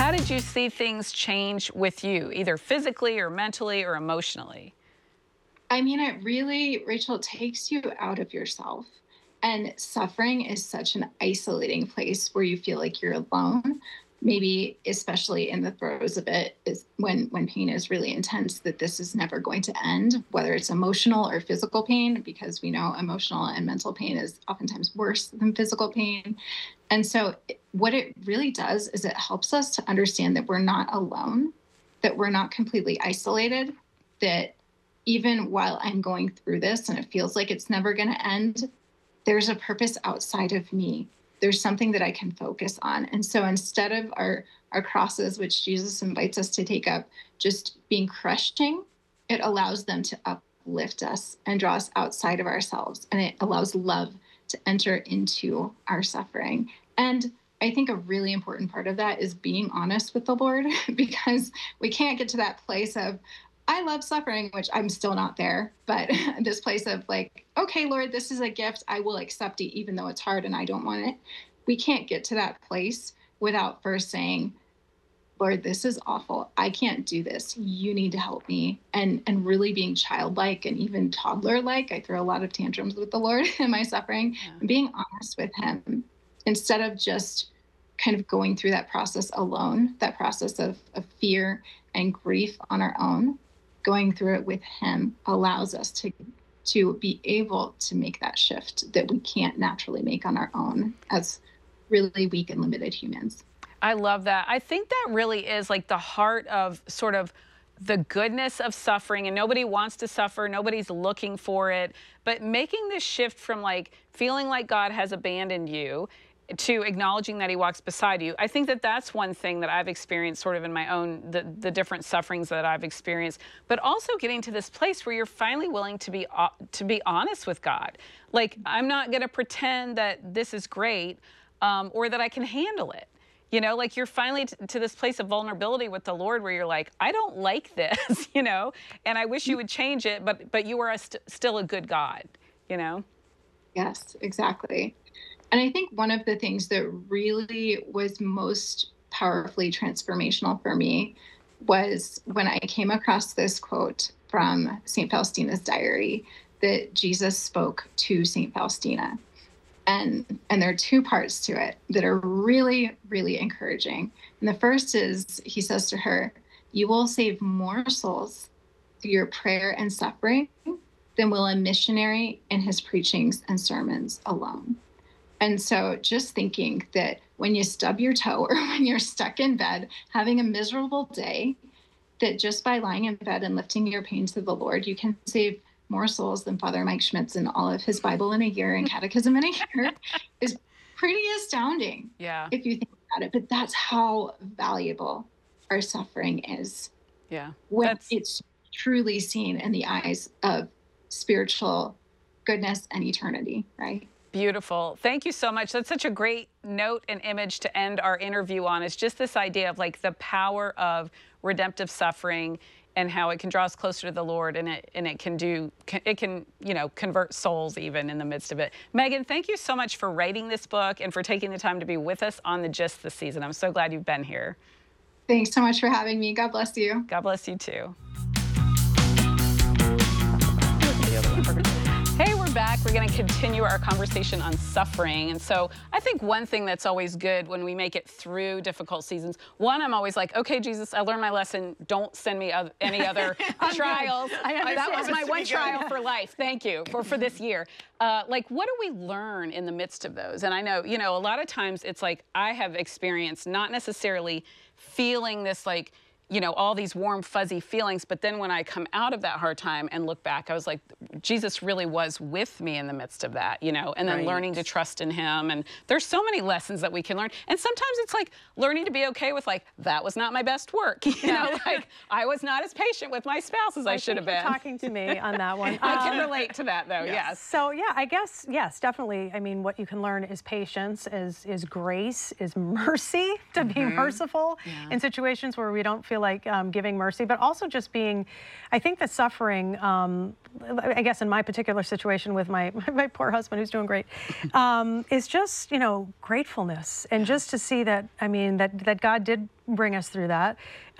How did you see things change with you, either physically or mentally or emotionally? I mean, it really, Rachel, takes you out of yourself. And suffering is such an isolating place where you feel like you're alone. Maybe especially in the throes of it is when pain is really intense, that this is never going to end, whether it's emotional or physical pain, because we know emotional and mental pain is oftentimes worse than physical pain. And so what it really does is it helps us to understand that we're not alone, that we're not completely isolated, that even while I'm going through this and it feels like it's never going to end, there's a purpose outside of me. There's something that I can focus on. And so instead of our crosses, which Jesus invites us to take up, just being crushing, it allows them to uplift us and draw us outside of ourselves. And it allows love to enter into our suffering. And I think a really important part of that is being honest with the Lord, because we can't get to that place of, I love suffering, which I'm still not there, but this place of like, okay, Lord, this is a gift. I will accept it, even though it's hard and I don't want it. We can't get to that place without first saying, Lord, this is awful. I can't do this. You need to help me. And really being childlike and even toddler-like. I throw a lot of tantrums with the Lord in my suffering, and being honest with him instead of just kind of going through that process alone, that process of fear and grief on our own. Going through it with him allows us to be able to make that shift that we can't naturally make on our own as really weak and limited humans. I love that. I think that really is like the heart of sort of the goodness of suffering, and nobody wants to suffer, nobody's looking for it, but making this shift from like feeling like God has abandoned you to acknowledging that he walks beside you. I think that that's one thing that I've experienced sort of in my own, the different sufferings that I've experienced, but also getting to this place where you're finally willing to be honest with God. Like, I'm not going to pretend that this is great or that I can handle it. You know, like you're finally to this place of vulnerability with the Lord where you're like, I don't like this, you know, and I wish you would change it, but you are still a good God, you know? Yes, exactly. And I think one of the things that really was most powerfully transformational for me was when I came across this quote from St. Faustina's diary that Jesus spoke to St. Faustina. And there are two parts to it that are really, really encouraging. And the first is he says to her, you will save more souls through your prayer and suffering than will a missionary in his preachings and sermons alone. And so just thinking that when you stub your toe or when you're stuck in bed, having a miserable day, that just by lying in bed and lifting your pain to the Lord, you can save more souls than Father Mike Schmitz and all of his Bible in a year and catechism in a year is pretty astounding. Yeah. If you think about it. But that's how valuable our suffering is. Yeah. When it's truly seen in the eyes of spiritual goodness and eternity, right? Beautiful. Thank you so much. That's such a great note and image to end our interview on. It's just this idea of like the power of redemptive suffering and how it can draw us closer to the Lord, and it can you know, convert souls even in the midst of it. Megan, thank you so much for writing this book and for taking the time to be with us on The Gist this season. I'm so glad you've been here. Thanks so much for having me. God bless you. God bless you too. Hey, we're back. We're going to continue our conversation on suffering. And so I think one thing that's always good when we make it through difficult seasons, one, I'm always like, okay, Jesus, I learned my lesson. Don't send me any other trials. That was my one trial for life. Thank you for this year. Like, what do we learn in the midst of those? And I know, you know, a lot of times it's like I have experienced not necessarily feeling this like, you know, all these warm, fuzzy feelings. But then when I come out of that hard time and look back, I was like, Jesus really was with me in the midst of that, you know, and then learning to trust in him. And there's so many lessons that we can learn. And sometimes it's like learning to be okay with like, that was not my best work. You know, like I was not as patient with my spouse as I should have been. Talking to me on that one. I can relate to that though, yes. So yeah, I guess, yes, definitely. I mean, what you can learn is patience, is grace, is mercy, to be merciful in situations where we don't feel feel like giving mercy, but also just being, I think that suffering, I guess in my particular situation with my poor husband who's doing great, is just, you know, gratefulness. And just to see that, I mean, that God did bring us through that.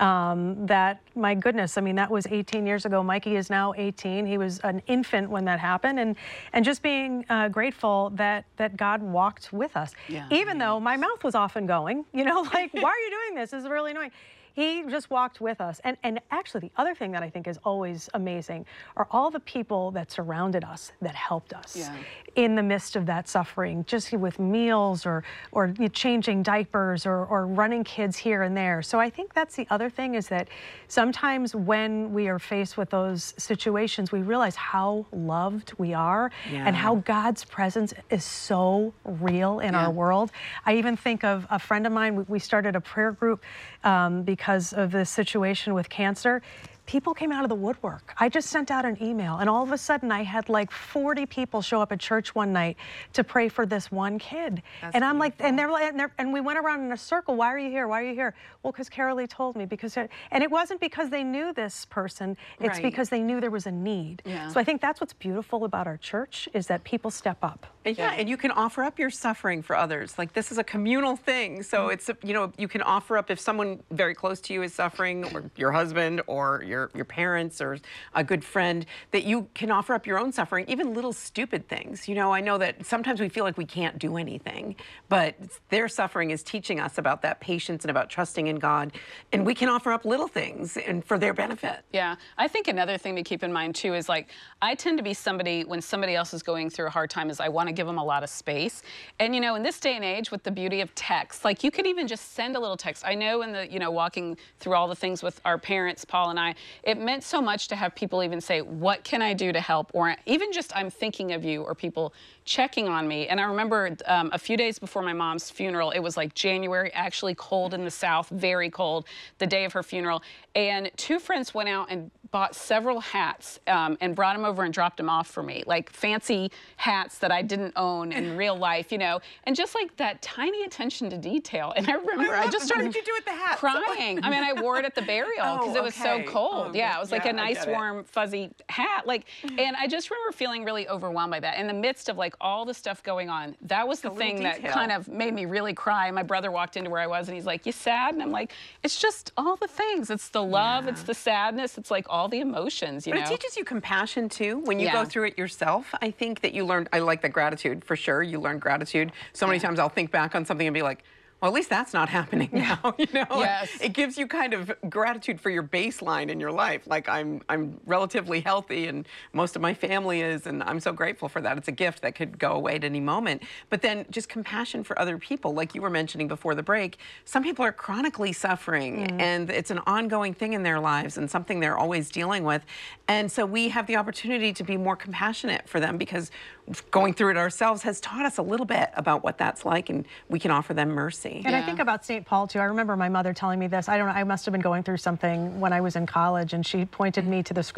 That, my goodness, I mean, that was 18 years ago. Mikey is now 18. He was an infant when that happened. And just being grateful that God walked with us. Yeah. Even though my mouth was often going, you know, like, why are you doing this? This is really annoying. He just walked with us. And actually, the other thing that I think is always amazing are all the people that surrounded us, that helped us in the midst of that suffering, just with meals or changing diapers or running kids here and there. So I think that's the other thing, is that sometimes when we are faced with those situations, we realize how loved we are and how God's presence is so real in our world. I even think of a friend of mine. We started a prayer group because of this situation with cancer. People came out of the woodwork. I just sent out an email, and all of a sudden I had like 40 people show up at church one night to pray for this one kid. That's and I'm beautiful. like, and they're like, and we went around in a circle. Why are you here? Why are you here? Well, because Carolee told me. And it wasn't because they knew this person. It's because they knew there was a need. So I think that's what's beautiful about our church, is that people step up. And you can offer up your suffering for others. Like, this is a communal thing. So it's, you know, you can offer up if someone very close to you is suffering, or your husband or your parents or a good friend, that you can offer up your own suffering, even little stupid things. You know, I know that sometimes we feel like we can't do anything, but their suffering is teaching us about that patience and about trusting in God. And we can offer up little things and for their benefit. Yeah, I think another thing to keep in mind too is, like, I tend to be somebody, when somebody else is going through a hard time, is I want to give them a lot of space. And, you know, in this day and age, with the beauty of text, like, you could even just send a little text. I know in the, you know, walking through all the things with our parents, Paul and I, it meant so much to have people even say, what can I do to help? Or even just, I'm thinking of you, or people checking on me. And I remember a few days before my mom's funeral, it was like January, actually cold in the South, very cold, the day of her funeral. And two friends went out and bought several hats and brought them over and dropped them off for me, like fancy hats that I didn't own in real life, you know, and just like that tiny attention to detail. And I remember I just started What did you do with the hat? crying. I mean, I wore it at the burial because it was so cold. Yeah, it was like a nice, warm, fuzzy hat. Like, and I just remember feeling really overwhelmed by that. In the midst of like all the stuff going on, that was the thing that kind of made me really cry. My brother walked into where I was and he's like, "You sad?" And I'm like, "It's just all the things. It's the love, it's the sadness, it's like all the emotions, you know." But it teaches you compassion too when you go through it yourself. I think that you learn, I like the gratitude for sure. You learn gratitude. So many times I'll think back on something and be like, well, at least that's not happening now, you know? It gives you kind of gratitude for your baseline in your life. Like, I'm relatively healthy and most of my family is, and I'm so grateful for that. It's a gift that could go away at any moment. But then just compassion for other people, like you were mentioning before the break. Some people are chronically suffering and it's an ongoing thing in their lives and something they're always dealing with. And so we have the opportunity to be more compassionate for them, because going through it ourselves has taught us a little bit about what that's like, and we can offer them mercy. And I think about St. Paul too. I remember my mother telling me this. I don't know, I must have been going through something when I was in college, and she pointed me to the